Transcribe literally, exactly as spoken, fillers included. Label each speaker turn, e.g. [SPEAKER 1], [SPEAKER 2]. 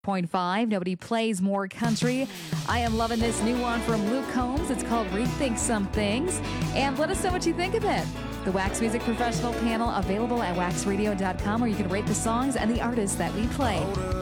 [SPEAKER 1] point five. Nobody plays more country. I am loving this new one from Luke Combs. It's called Rethink Some Things. And let us know what you think of it. The Wax Music Professional panel available at wax radio dot com, where you can rate the songs and the artists that we play.